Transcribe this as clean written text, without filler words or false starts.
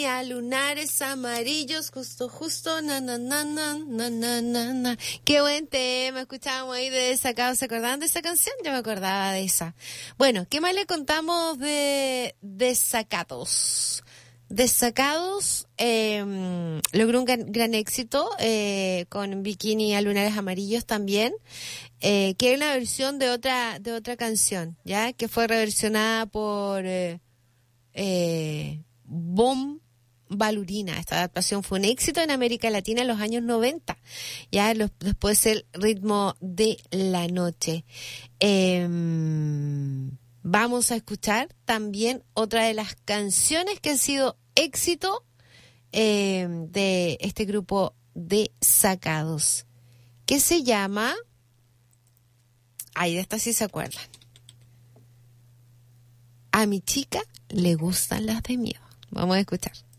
A lunares amarillos, justo, na, na, na, na, na, na, na, na. Qué buen tema, escuchábamos ahí de Desacados. ¿Se acordaban de esa canción? Yo me acordaba de esa. Bueno, ¿qué más le contamos de Desacados? Desacados logró un gran éxito con Bikini a lunares amarillos también, que era una versión de otra canción, ya que fue reversionada por Bom Balurina. Esta adaptación fue un éxito en América Latina en los años 90, ya después el ritmo de la noche. Vamos a escuchar también otra de las canciones que han sido éxito de este grupo Desacados, que se llama, ay, de esta sí se acuerdan, A mi chica le gustan las de miedo. Vamos a escuchar.